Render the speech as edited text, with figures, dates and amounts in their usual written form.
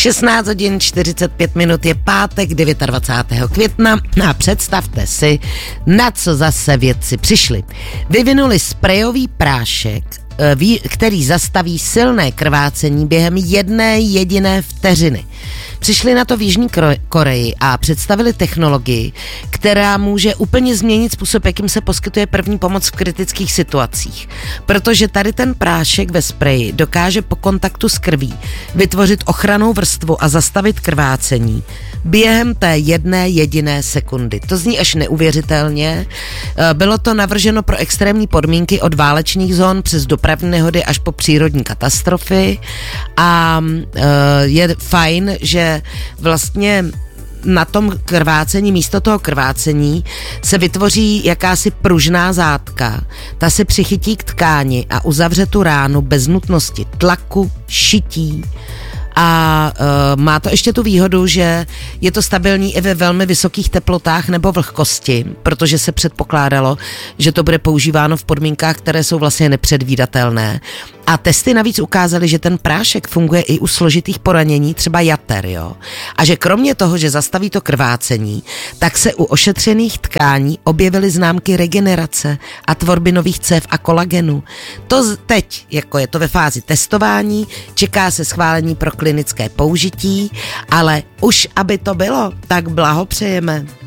16 hodin 45 minut je pátek 29. května a představte si, na co zase vědci přišli. Vyvinuli sprejový prášek, který zastaví silné krvácení během jedné jediné vteřiny. Přišli na to v Jižní Koreji a představili technologii, která může úplně změnit způsob, jakým se poskytuje první pomoc v kritických situacích. Protože tady ten prášek ve spreji dokáže po kontaktu s krví vytvořit ochrannou vrstvu a zastavit krvácení během té jedné jediné sekundy. To zní až neuvěřitelně. Bylo to navrženo pro extrémní podmínky od válečných zón přes dopravní nehody až po přírodní katastrofy a je fajn, že vlastně na tom krvácení, místo toho krvácení se vytvoří jakási pružná zátka. Ta se přichytí k tkáni a uzavře tu ránu bez nutnosti tlaku, šití. A má to ještě tu výhodu, že je to stabilní i ve velmi vysokých teplotách nebo vlhkosti, protože se předpokládalo, že to bude používáno v podmínkách, které jsou vlastně nepředvídatelné. A testy navíc ukázaly, že ten prášek funguje i u složitých poranění, třeba jater, jo. A že kromě toho, že zastaví to krvácení, tak se u ošetřených tkání objevily známky regenerace a tvorby nových cév a kolagenu. To teď, jako je to ve fázi testování, čeká se schválení pro klinické použití, ale už aby to bylo, tak blahopřejeme.